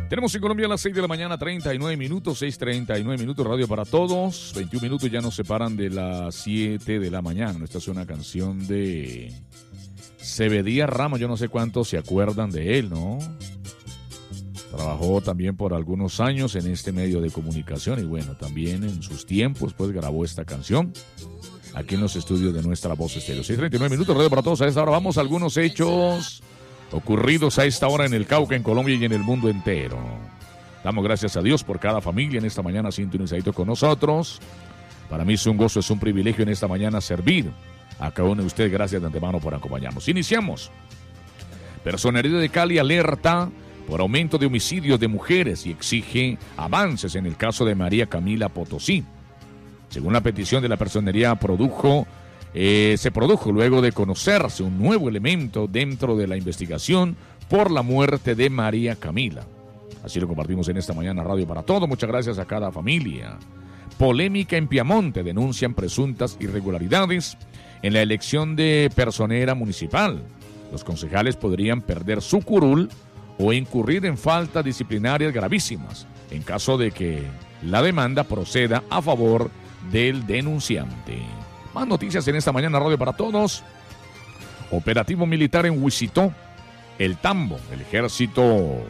Tenemos en Colombia a las 6 de la mañana, 39 minutos, 6:39 minutos, radio para todos. 21 minutos ya nos separan de las 7 de la mañana. Esta es una canción de Zebedía Ramos, yo no sé cuántos se acuerdan de él, ¿no? Trabajó también por algunos años en este medio de comunicación y bueno, también en sus tiempos pues grabó esta canción aquí en los estudios de Nuestra Voz Estéreo. 6:39 minutos, radio para todos. A esta hora vamos a algunos hechos ocurridos a esta hora en el Cauca, en Colombia y en el mundo entero. Damos gracias a Dios por cada familia en esta mañana sintonizadito con nosotros. Para mí es un gozo, es un privilegio en esta mañana servir a cada uno de ustedes. Gracias de antemano por acompañarnos. Iniciamos. Personería de Cali alerta por aumento de homicidios de mujeres y exige avances en el caso de María Camila Potosí. Según la petición de la personería se produjo luego de conocerse un nuevo elemento dentro de la investigación por la muerte de María Camila. Así lo compartimos en esta mañana radio para todos. Muchas gracias a cada familia. Polémica en Piamonte, denuncian presuntas irregularidades en la elección de personera municipal. Los concejales podrían perder su curul o incurrir en faltas disciplinarias gravísimas en caso de que la demanda proceda a favor del denunciante. Más noticias en esta mañana radio para todos. Operativo militar en Huizito, El Tambo. El ejército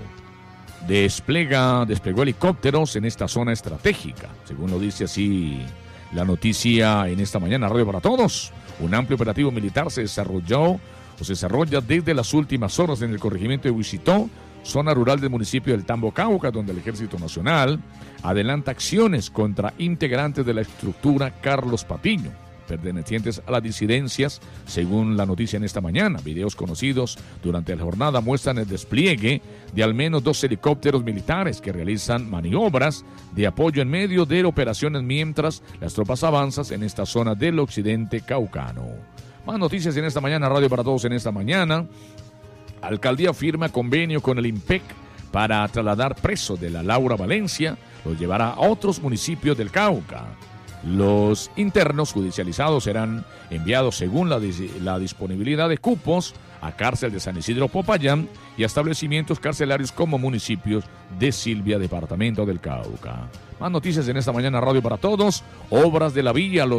desplegó helicópteros en esta zona estratégica, según lo dice así la noticia en esta mañana radio para todos. Un amplio operativo militar se desarrolla desde las últimas horas en el corregimiento de Huizito, zona rural del municipio del Tambo, Cauca, donde el Ejército Nacional adelanta acciones contra integrantes de la estructura Carlos Patiño, pertenecientes a las disidencias, según la noticia en esta mañana. Videos conocidos durante la jornada muestran el despliegue de al menos 2 helicópteros militares que realizan maniobras de apoyo en medio de operaciones mientras las tropas avanzan en esta zona del occidente caucano. Más noticias en esta mañana, radio para todos en esta mañana. Alcaldía firma convenio con el IMPEC para trasladar presos de la Laura Valencia, los llevará a otros municipios del Cauca. Los internos judicializados serán enviados según la disponibilidad de cupos a cárcel de San Isidro Popayán y a establecimientos carcelarios como municipios de Silvia, departamento del Cauca. Más noticias en esta mañana radio para todos. Obras de la vía Los